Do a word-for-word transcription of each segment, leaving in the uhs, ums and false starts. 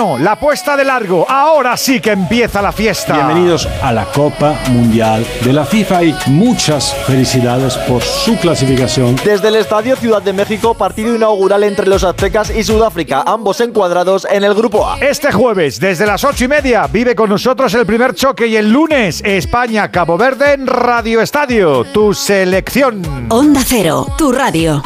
Bueno, la puesta de largo. Ahora sí que empieza la fiesta. Bienvenidos a la Copa Mundial de la FIFA y muchas felicidades por su clasificación. Desde el Estadio Ciudad de México, partido inaugural entre los aztecas y Sudáfrica, ambos encuadrados en el Grupo A. Este jueves, desde las ocho y media, vive con nosotros el primer choque y el lunes, España-Cabo Verde en Radio Estadio, tu selección. Onda Cero, tu radio.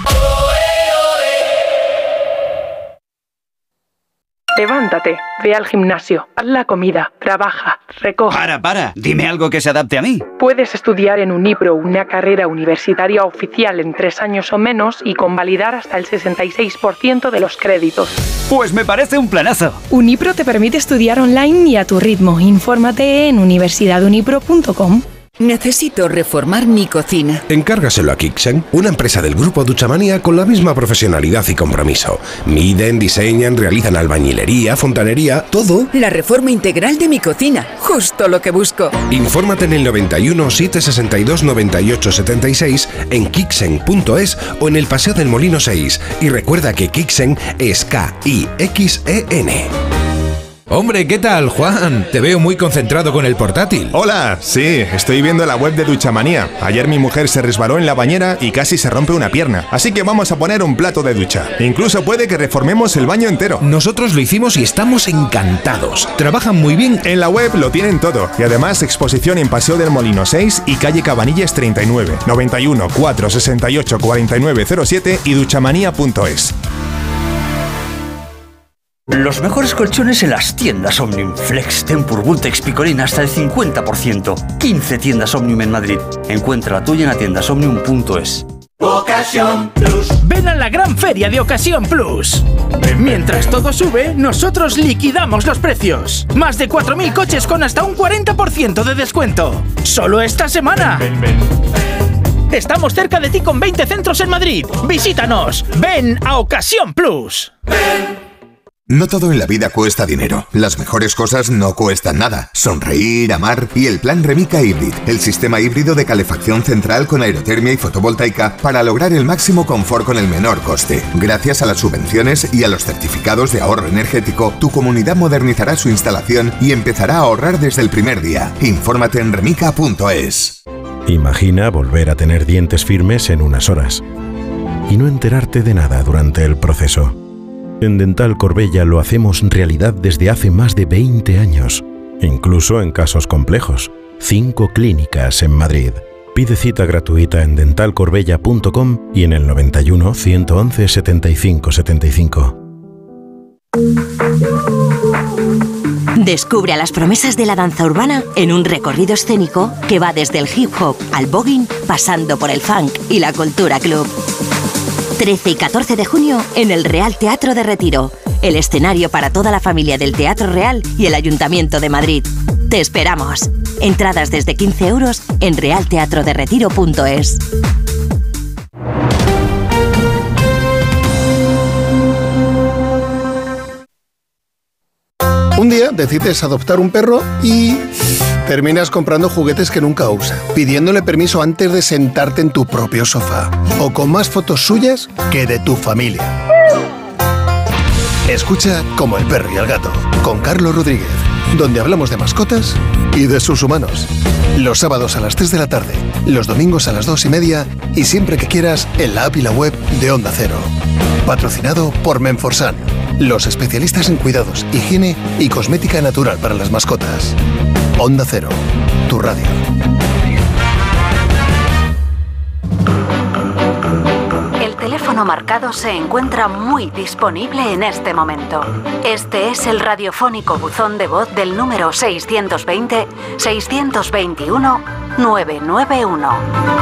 Levántate, ve al gimnasio, haz la comida, trabaja, recoge. Para, para, dime algo que se adapte a mí. Puedes estudiar en Unipro una carrera universitaria oficial en tres años o menos y convalidar hasta el sesenta y seis por ciento de los créditos. Pues me parece un planazo. Unipro te permite estudiar online y a tu ritmo. Infórmate en universidad unipro punto com. Necesito reformar mi cocina. Encárgaselo a Kixen, una empresa del grupo Duchamanía con la misma profesionalidad y compromiso. Miden, diseñan, realizan albañilería, fontanería, todo. La reforma integral de mi cocina, justo lo que busco. Infórmate en el noventa y uno, setecientos sesenta y dos, noventa y ocho setenta y seis, en kixen punto es o en el Paseo del Molino seis. Y recuerda que Kixen es K I X E N. Hombre, ¿qué tal, Juan? Te veo muy concentrado con el portátil. Hola, sí, estoy viendo la web de Duchamanía. Ayer mi mujer se resbaló en la bañera y casi se rompe una pierna. Así que vamos a poner un plato de ducha. Incluso puede que reformemos el baño entero. Nosotros lo hicimos y estamos encantados. Trabajan muy bien. En la web lo tienen todo. Y además exposición en Paseo del Molino seis y calle Cabanillas treinta y nueve, noventa y uno, cuatrocientos sesenta y ocho, cuarenta y nueve cero siete y duchamanía punto es. Los mejores colchones en las tiendas Omnium. Flex, Tempur, Vultex, Picolín hasta el cincuenta por ciento. quince tiendas Omnium en Madrid. Encuentra la tuya en atiendas omnium punto es. Ocasión Plus. Ven a la gran feria de Ocasión Plus. Mientras todo sube, nosotros liquidamos los precios. Más de cuatro mil coches con hasta un cuarenta por ciento de descuento. Solo esta semana. Ven, ven, ven. Estamos cerca de ti con veinte centros en Madrid. Visítanos. Ven a Ocasión Plus. Ven. No todo en la vida cuesta dinero. Las mejores cosas no cuestan nada. Sonreír, amar y el plan Remica Hybrid, el sistema híbrido de calefacción central con aerotermia y fotovoltaica para lograr el máximo confort con el menor coste. Gracias a las subvenciones y a los certificados de ahorro energético, tu comunidad modernizará su instalación y empezará a ahorrar desde el primer día. Infórmate en remica punto es. Imagina volver a tener dientes firmes en unas horas y no enterarte de nada durante el proceso. En Dental Corbella lo hacemos realidad desde hace más de veinte años, incluso en casos complejos. Cinco clínicas en Madrid. Pide cita gratuita en dental corbella punto com y en el noventa y uno, ciento once, setenta y cinco setenta y cinco. Descubre a las promesas de la danza urbana en un recorrido escénico que va desde el hip hop al voguing, pasando por el funk y la cultura club. trece y catorce de junio en el Real Teatro de Retiro, el escenario para toda la familia del Teatro Real y el Ayuntamiento de Madrid. ¡Te esperamos! Entradas desde quince euros en real teatro de retiro punto es. Un día decides adoptar un perro y terminas comprando juguetes que nunca usa, pidiéndole permiso antes de sentarte en tu propio sofá, o con más fotos suyas que de tu familia. Escucha Como el perro y el gato, con Carlos Rodríguez, donde hablamos de mascotas y de sus humanos. Los sábados a las tres de la tarde, los domingos a las dos y media y siempre que quieras en la app y la web de Onda Cero. Patrocinado por Menforsan, los especialistas en cuidados, higiene y cosmética natural para las mascotas. Onda Cero, tu radio. El teléfono marcado se encuentra muy disponible en este momento. Este es el radiofónico buzón de voz del número seiscientos veinte, seiscientos veintiuno, novecientos noventa y uno.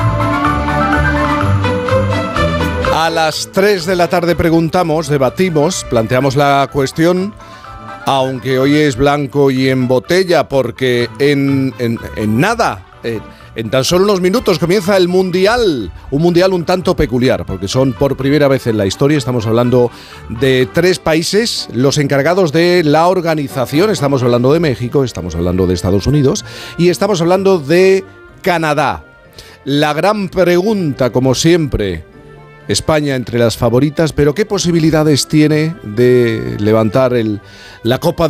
A las tres de la tarde preguntamos, debatimos, planteamos la cuestión, aunque hoy es blanco y en botella, porque en, en, en nada, en, en tan solo unos minutos comienza el Mundial, un Mundial un tanto peculiar, porque son por primera vez en la historia, estamos hablando de tres países, los encargados de la organización, estamos hablando de México, estamos hablando de Estados Unidos y estamos hablando de Canadá. La gran pregunta, como siempre, España entre las favoritas, pero ¿qué posibilidades tiene de levantar el, la Copa